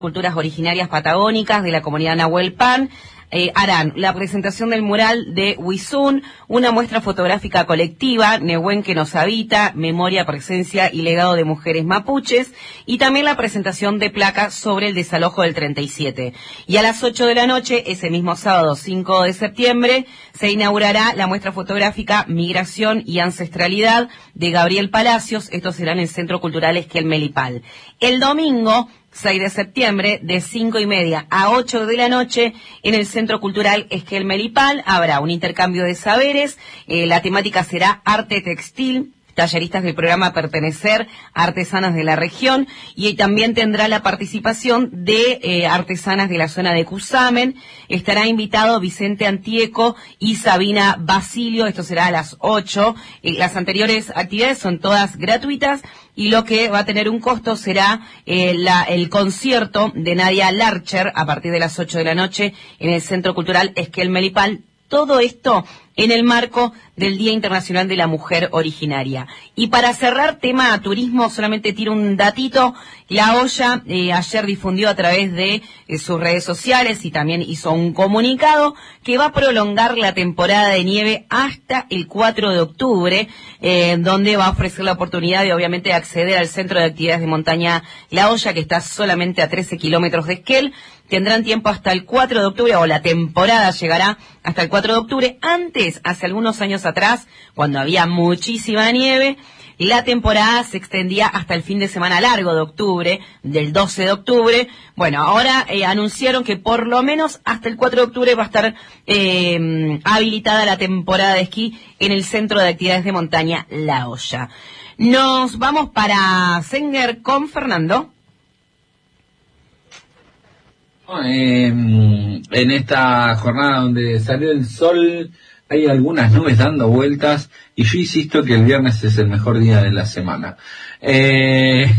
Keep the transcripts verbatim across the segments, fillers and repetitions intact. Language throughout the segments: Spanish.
culturas originarias patagónicas de la comunidad Nahuel Pan. Eh, harán la presentación del mural de Huizún, una muestra fotográfica colectiva, Nehuen que nos habita, memoria, presencia y legado de mujeres mapuches, y también la presentación de placas sobre el desalojo del treinta y siete. Y a las ocho de la noche, ese mismo sábado cinco de septiembre, se inaugurará la muestra fotográfica Migración y Ancestralidad de Gabriel Palacios. Esto será en el Centro Cultural Esquel Melipal. El domingo seis de septiembre, de cinco y media a ocho de la noche, en el Centro Cultural Esquel Melipal, habrá un intercambio de saberes. Eh, la temática será arte textil, talleristas del programa Pertenecer, artesanas de la región, y también tendrá la participación de eh, artesanas de la zona de Cusamen. Estará invitado Vicente Antieco y Sabina Basilio. Esto será a las ocho. Eh, las anteriores actividades son todas gratuitas, y lo que va a tener un costo será eh, la, el concierto de Nadia Larcher a partir de las ocho de la noche en el Centro Cultural Esquel Melipal. Todo esto en el marco del Día Internacional de la Mujer Originaria. Y para cerrar tema turismo, solamente tiro un datito. La Olla eh, ayer difundió a través de eh, sus redes sociales y también hizo un comunicado que va a prolongar la temporada de nieve hasta el cuatro de octubre, eh, donde va a ofrecer la oportunidad de obviamente acceder al Centro de Actividades de Montaña La Olla, que está solamente a trece kilómetros de Esquel. Tendrán tiempo hasta el cuatro de octubre, o la temporada llegará hasta el cuatro de octubre. Antes, hace algunos años atrás, cuando había muchísima nieve, la temporada se extendía hasta el fin de semana largo de octubre, del doce de octubre. Bueno, ahora eh, anunciaron que por lo menos hasta el cuatro de octubre va a estar eh, habilitada la temporada de esquí en el Centro de Actividades de Montaña La Olla. Nos vamos para Senguer con Fernando. Eh, en esta jornada donde salió el sol, hay algunas nubes dando vueltas, y yo insisto que el viernes es el mejor día de la semana. Eh,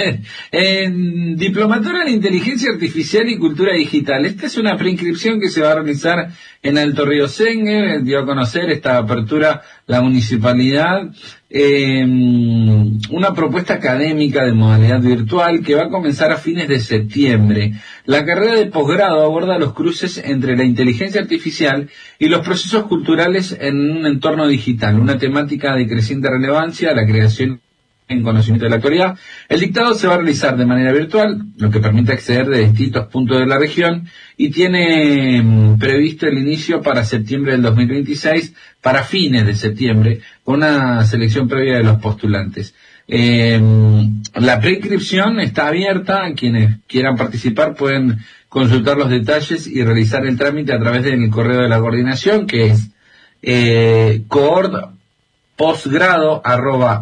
en Diplomatura en Inteligencia Artificial y Cultura Digital, esta es una preinscripción que se va a realizar en Alto Río Senguer. Dio a conocer esta apertura la municipalidad, eh, una propuesta académica de modalidad virtual que va a comenzar a fines de septiembre. La carrera de posgrado aborda los cruces entre la inteligencia artificial y los procesos culturales en un entorno digital, una temática de creciente relevancia, la creación en conocimiento de la actualidad. El dictado se va a realizar de manera virtual, lo que permite acceder de distintos puntos de la región, y tiene mm, previsto el inicio para septiembre del dos mil veintiséis, para fines de septiembre, con una selección previa de los postulantes. Eh, la preinscripción está abierta. Quienes quieran participar pueden consultar los detalles y realizar el trámite a través del correo de la coordinación, que es eh, coord posgrado arroba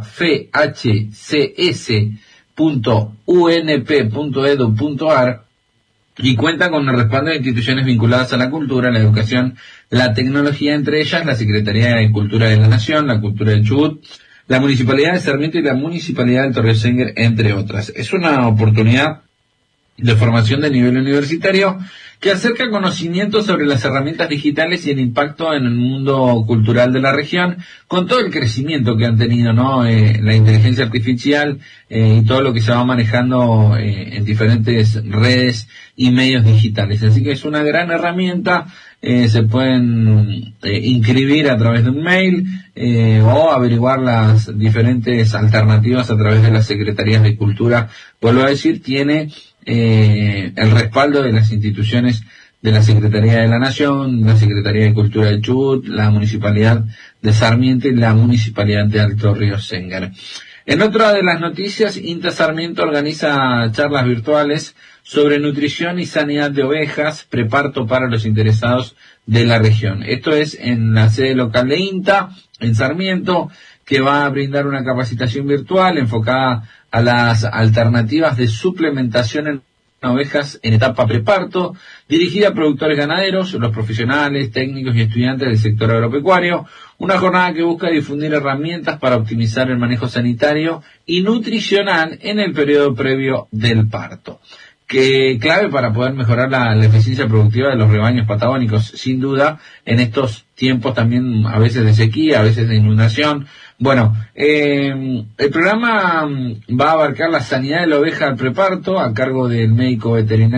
fhcs punto u n p punto edu punto a r, y cuenta con el respaldo de instituciones vinculadas a la cultura, la educación, la tecnología, entre ellas la Secretaría de Cultura de la Nación, la Cultura del Chubut, la Municipalidad de Sarmiento y la Municipalidad de Alto Río Senguer, entre otras. Es una oportunidad de formación de nivel universitario que acerca conocimientos sobre las herramientas digitales y el impacto en el mundo cultural de la región, con todo el crecimiento que han tenido, ¿no? Eh, la inteligencia artificial eh, y todo lo que se va manejando eh, en diferentes redes y medios digitales. Así que es una gran herramienta. Eh, se pueden eh, inscribir a través de un mail eh, o averiguar las diferentes alternativas a través de las Secretarías de Cultura. Vuelvo a decir, tiene Eh, el respaldo de las instituciones de la Secretaría de la Nación, la Secretaría de Cultura del Chubut, la Municipalidad de Sarmiento y la Municipalidad de Alto Río Senguer. En otra de las noticias, INTA Sarmiento organiza charlas virtuales sobre nutrición y sanidad de ovejas, preparto para los interesados de la región. Esto es en la sede local de INTA, en Sarmiento, que va a brindar una capacitación virtual enfocada a las alternativas de suplementación en ovejas en etapa preparto, dirigida a productores ganaderos, los profesionales, técnicos y estudiantes del sector agropecuario. Una jornada que busca difundir herramientas para optimizar el manejo sanitario y nutricional en el periodo previo del parto. que clave para poder mejorar la, la eficiencia productiva de los rebaños patagónicos, sin duda, en estos tiempos también a veces de sequía, a veces de inundación. Bueno, eh, el programa va a abarcar la sanidad de la oveja al preparto a cargo del médico veterinario